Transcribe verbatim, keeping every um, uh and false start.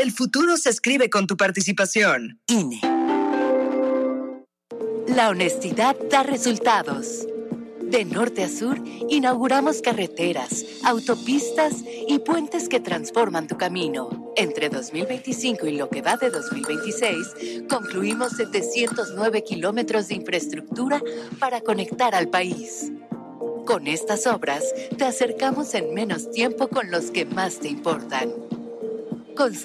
El futuro se escribe con tu participación. I N E. La honestidad da resultados. De norte a sur, inauguramos carreteras, autopistas y puentes que transforman tu camino. Entre dos mil veinticinco y lo que va de dos mil veintiséis, concluimos setecientos nueve kilómetros de infraestructura para conectar al país. Con estas obras, te acercamos en menos tiempo con los que más te importan. Con